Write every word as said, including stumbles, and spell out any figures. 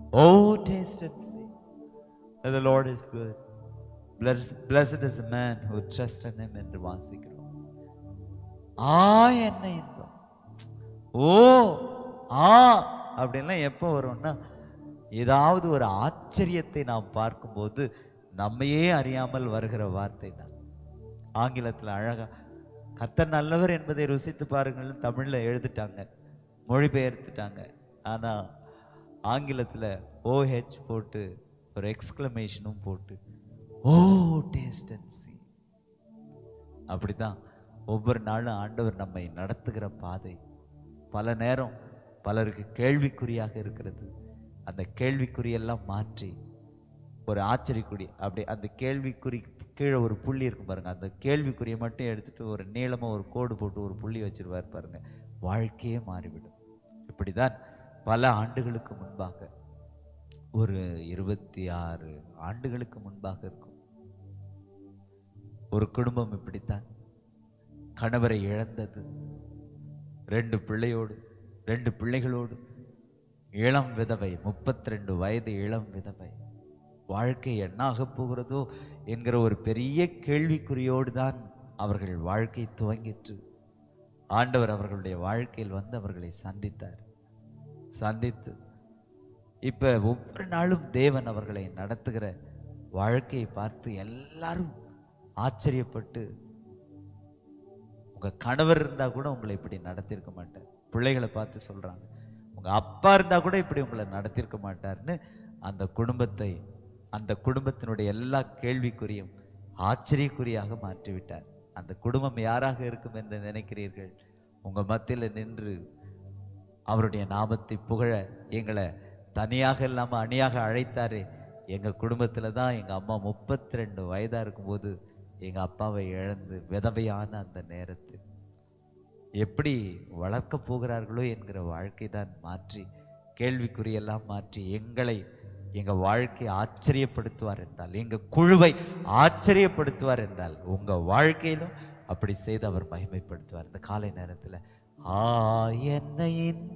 Oh, taste and see that the Lord is good. Blessed, blessed is the man who trusts in him என்று வாசிக்கிறோம். ஆ என்ன இன்பம், ஓ ஆ அப்படின்லாம் எப்போ வரும்னா, ஏதாவது ஒரு ஆச்சரியத்தை நாம் பார்க்கும்போது நம்மையே அறியாமல் வருகிற வார்த்தை தான். ஆங்கிலத்தில் அழகா கர்த்தர் நல்லவர் என்பதை ருசித்து பாருங்கள் தமிழ்ல எழுதிட்டாங்க, மொழிபெயர்த்துட்டாங்க. ஆனா ஆங்கிலத்தில் ஓஹெச் போட்டு ஒரு எக்ஸ்கிளமேஷனும் போட்டு ஓ டேஸ்ட் அண்ட் சீ. அப்படிதான் ஒவ்வொரு நாளும் ஆண்டவர் நம்மை நடத்துகிற பாதை பல நேரம் பலருக்கு கேள்விக்குறியாக இருக்கிறது. அந்த கேள்விக்குறியெல்லாம் மாற்றி ஒரு ஆச்சரியக்குறி, அப்படி அந்த கேள்விக்குறி கீழே ஒரு புள்ளி இருக்கும் பாருங்க, அந்த கேள்விக்குறியை மட்டும் எடுத்துட்டு ஒரு நீளமா ஒரு கோடு போட்டு ஒரு புள்ளி வச்சிருவார் பாருங்க, வாழ்க்கையே மாறிவிடும். இப்படிதான் பல ஆண்டுகளுக்கு முன்பாக, ஒரு இருபத்தி ஆறு ஆண்டுகளுக்கு முன்பாக இருக்கும், ஒரு குடும்பம் இப்படித்தான் கணவரை இழந்தது. ரெண்டு பிள்ளையோடு ரெண்டு பிள்ளைகளோடு இளம் விதவை, முப்பத்தி ரெண்டு வயது இளம் விதவை. வாழ்க்கை என்னாக போகிறதோ என்கிற ஒரு பெரிய கேள்விக்குறியோடு தான் அவர்கள் வாழ்க்கை துவங்கிற்று. ஆண்டவர் அவர்களுடைய வாழ்க்கையில் வந்து அவர்களை சந்தித்தார். சந்தித்து இப்ப ஒவ்வொரு நாளும் தேவன் அவர்களை நடத்துகிற வாழ்க்கையை பார்த்து எல்லாரும் ஆச்சரியப்பட்டு, உங்க கணவர் இருந்தா கூட உங்களை இப்படி நடத்திருக்க மாட்டார். பிள்ளைகளை பார்த்து சொல்றாங்க, உங்க அப்பா இருந்தா கூட இப்படி உங்களை நடத்திருக்க மாட்டார்னு அந்த குடும்பத்தை, அந்த குடும்பத்தினுடைய எல்லா கேள்விக்குறியும் ஆச்சரியக்குறியாக மாற்றிவிட்டார். அந்த குடும்பம் யாராக இருக்கும் என்று நினைக்கிறீர்கள்? உங்க மத்தியில் நின்று அவருடைய நாமத்தை புகழ எங்களை தனியாக இல்லாம அணியாக அழைத்தாரே. எங்க குடும்பத்துல தான் எங்க அம்மா முப்பத்தி ரெண்டு வயதா இருக்கும்போது எங்க அப்பாவை இழந்து விதவையான அந்த நேரத்தில் எப்படி வளர்க்க போகிறார்களோ என்கிற வாழ்க்கை தான் மாற்றி, கேள்விக்குறியெல்லாம் மாற்றி எங்களை, எங்க வாழ்க்கையை ஆச்சரியப்படுத்துவார் என்றால், எங்க குழுவை ஆச்சரியப்படுத்துவார் என்றால், உங்க வாழ்க்கையிலும் அப்படி செய்து அவர் மகிமைப்படுத்துவார். இந்த காலை நேரத்தில் ஆ என்னை